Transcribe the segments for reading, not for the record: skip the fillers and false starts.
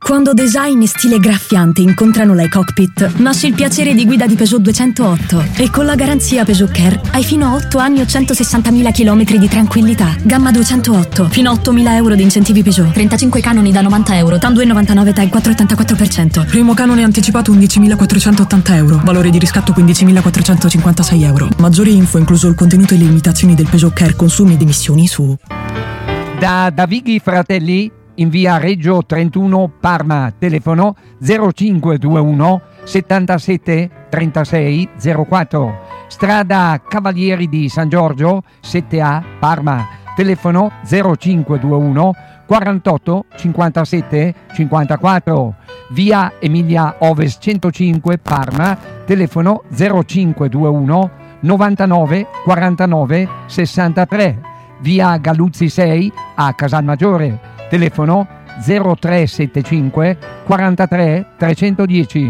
Quando design e stile graffiante incontrano l'iCockpit, nasce il piacere di guida di Peugeot 208 e con la garanzia Peugeot Care hai fino a 8 anni o 160.000 km di tranquillità. Gamma 208, fino a 8.000 euro di incentivi Peugeot, 35 canoni da 90 euro, TAN 2,99 TAE 4,84%. Primo canone anticipato 11.480 euro, valore di riscatto 15.456 euro. Maggiori info, incluso il contenuto e le limitazioni del Peugeot Care, consumi ed emissioni su Da Davighi Fratelli in via Reggio 31 Parma, telefono 0521 77 36 04, strada Cavalieri di San Giorgio 7A Parma, telefono 0521 48 57 54, via Emilia Ovest 105 Parma, telefono 0521 99 49 63, via Galluzzi 6 a Casalmaggiore, telefono 0375 43 310.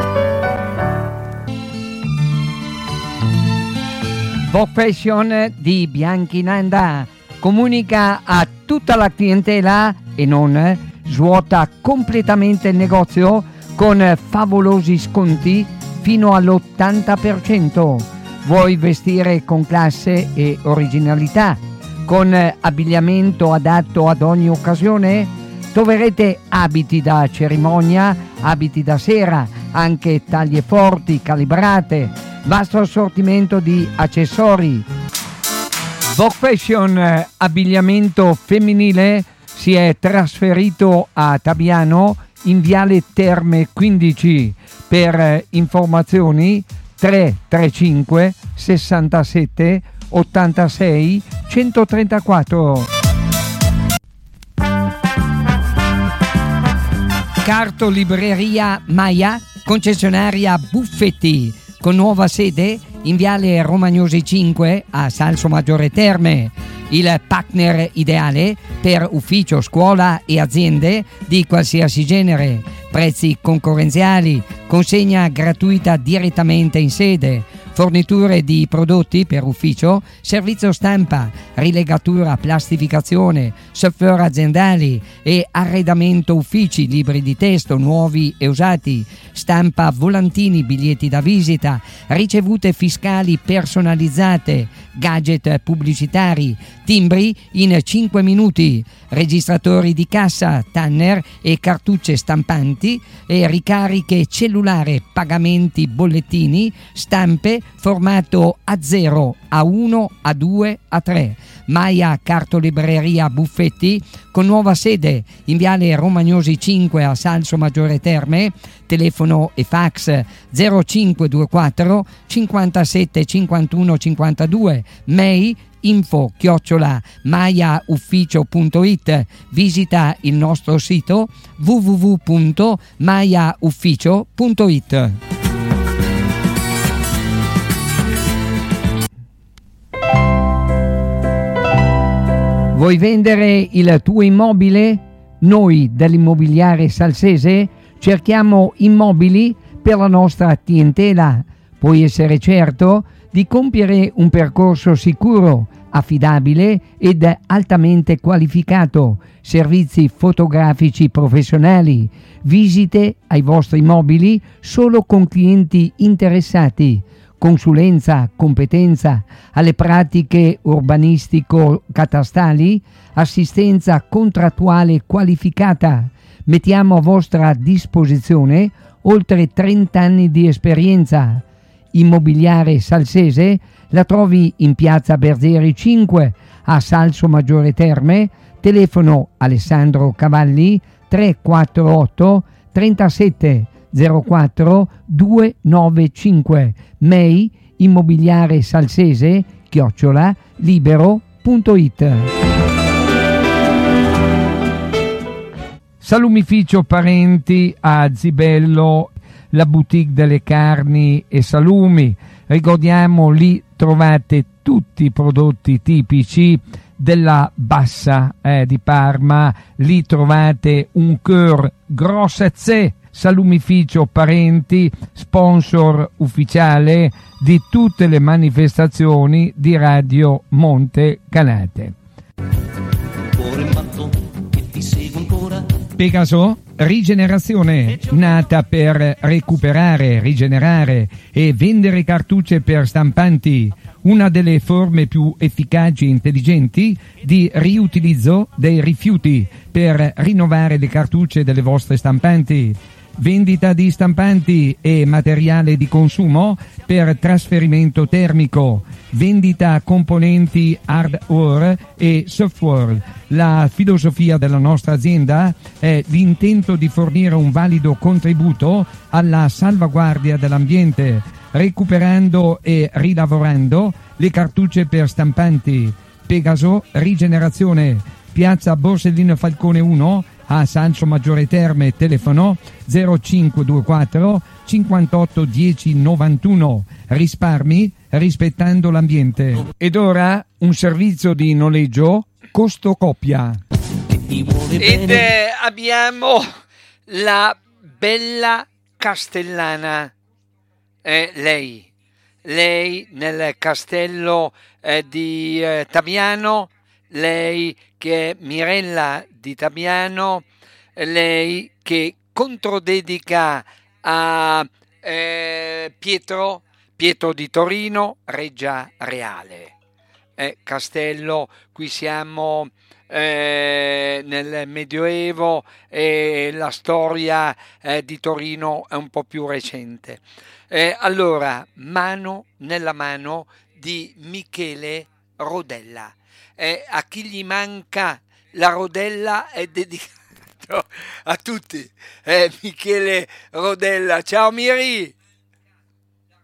Vogue Fashion di Bianchinanda comunica a tutta la clientela e non svuota completamente il negozio con favolosi sconti fino all'80%. Vuoi vestire con classe e originalità, con abbigliamento adatto ad ogni occasione? Troverete abiti da cerimonia, abiti da sera, anche taglie forti, calibrate, vasto assortimento di accessori. Vogue Fashion abbigliamento femminile si è trasferito a Tabiano in Viale Terme 15. Per informazioni 335 67 86 134. Cartolibreria Maia, concessionaria Buffetti, con nuova sede in Viale Romagnosi 5 a Salsomaggiore Terme. Il partner ideale per ufficio, scuola e aziende di qualsiasi genere. Prezzi concorrenziali, consegna gratuita direttamente in sede, forniture di prodotti per ufficio, servizio stampa, rilegatura, plastificazione, software aziendali e arredamento uffici, libri di testo nuovi e usati, stampa volantini, biglietti da visita, ricevute fiscali personalizzate, gadget pubblicitari, timbri in 5 minuti, registratori di cassa, tanner e cartucce stampanti e ricariche cellulare, pagamenti, bollettini, stampe, formato A0, A1, A2, A3. Maia Cartolibreria Buffetti, con nuova sede in Viale Romagnosi 5 a Salsomaggiore Terme, telefono e fax 0524 57 51 52, mail info@maiaufficio.it. Visita il nostro sito www.maiaufficio.it. Vuoi vendere il tuo immobile? Noi dell'Immobiliare Salsese cerchiamo immobili per la nostra clientela. Puoi essere certo di compiere un percorso sicuro, affidabile ed altamente qualificato, servizi fotografici professionali, visite ai vostri immobili solo con clienti interessati, consulenza, competenza alle pratiche urbanistico-catastali, assistenza contrattuale qualificata. Mettiamo a vostra disposizione oltre 30 anni di esperienza. Immobiliare Salsese la trovi in piazza Berzeri 5 a Salsomaggiore Terme, telefono Alessandro Cavalli 348 37 04 295, mail immobiliaresalsese@libero.it. Salumificio Parenti a Zibello, la boutique delle carni e salumi. Ricordiamo, lì trovate tutti i prodotti tipici della Bassa di Parma. Lì trovate un cœur grossezze. Salumificio Parenti, sponsor ufficiale di tutte le manifestazioni di Radio Monte Canate. Cuore matto che ti segue ancora, Pegaso Rigenerazione, nata per recuperare, rigenerare e vendere cartucce per stampanti, una delle forme più efficaci e intelligenti di riutilizzo dei rifiuti per rinnovare le cartucce delle vostre stampanti. Vendita di stampanti e materiale di consumo per trasferimento termico, vendita componenti hardware e software. La filosofia della nostra azienda è l'intento di fornire un valido contributo alla salvaguardia dell'ambiente, recuperando e rilavorando le cartucce per stampanti. Pegaso Rigenerazione, piazza Borsellino Falcone 1 a Salso Maggiore Terme, telefono 0524 58 10 91. Risparmi rispettando l'ambiente. Ed ora un servizio di noleggio costo coppia. Ed abbiamo la bella Castellana, lei nel castello di Tabiano, lei che è Mirella di Tabiano, lei che controdedica a Pietro di Torino, Reggia Reale. Castello, qui siamo nel Medioevo e la storia di Torino è un po' più recente. Allora, mano nella mano di Michele Rodella. A chi gli manca la rodella è dedicato a tutti. Michele Rodella, ciao Miri!